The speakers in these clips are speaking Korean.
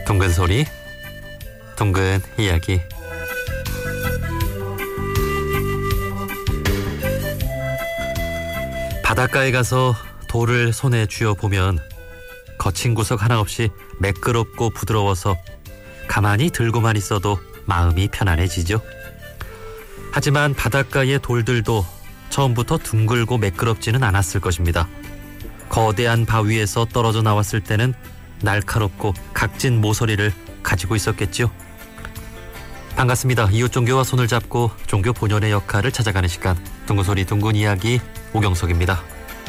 둥근 소리, 둥근 이야기. 바닷가에 가서 돌을 손에 쥐어보면 거친 구석 하나 없이 매끄럽고 부드러워서 가만히 들고만 있어도 마음이 편안해지죠. 하지만 바닷가의 돌들도 처음부터 둥글고 매끄럽지는 않았을 것입니다. 거대한 바위에서 떨어져 나왔을 때는 날카롭고 각진 모서리를 가지고 있었겠지요. 반갑습니다. 이웃 종교와 손을 잡고 종교 본연의 역할을 찾아가는 시간, 둥근 소리 둥근 이야기, 오경석입니다.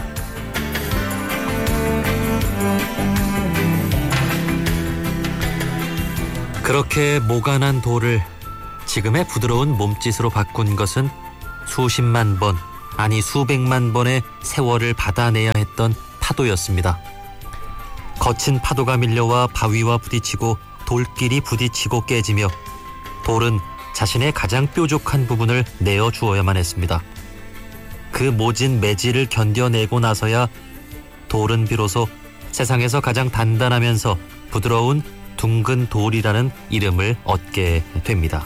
그렇게 모간한 돌을 지금의 부드러운 몸짓으로 바꾼 것은 수십만 번, 아니 수백만 번의 세월을 받아내야 했던 파도였습니다. 거친 파도가 밀려와 바위와 부딪히고 돌끼리 부딪히고 깨지며 돌은 자신의 가장 뾰족한 부분을 내어주어야만 했습니다. 그 모진 매질을 견뎌내고 나서야 돌은 비로소 세상에서 가장 단단하면서 부드러운 둥근 돌이라는 이름을 얻게 됩니다.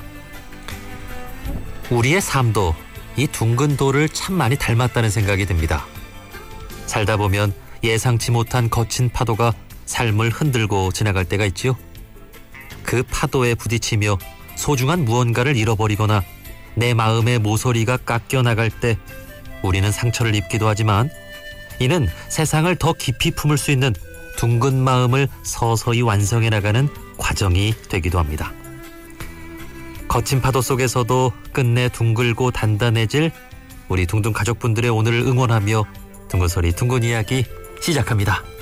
우리의 삶도 이 둥근 돌을 참 많이 닮았다는 생각이 듭니다. 살다 보면 예상치 못한 거친 파도가 삶을 흔들고 지나갈 때가 있지요. 그 파도에 부딪히며 소중한 무언가를 잃어버리거나 내 마음의 모서리가 깎여 나갈 때 우리는 상처를 입기도 하지만 이는 세상을 더 깊이 품을 수 있는 둥근 마음을 서서히 완성해 나가는 과정이 되기도 합니다. 거친 파도 속에서도 끝내 둥글고 단단해질 우리 둥둥 가족분들의 오늘을 응원하며 둥근 소리 둥근 이야기 시작합니다.